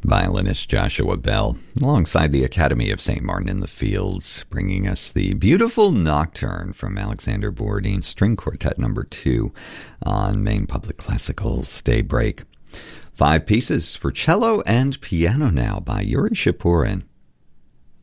Violinist Joshua Bell, alongside the Academy of St. Martin in the Fields, bringing us the beautiful Nocturne from Alexander Borodin's String Quartet No. 2 on Maine Public Classical's Daybreak. 5 pieces for cello and piano now by Yuri Shapourin.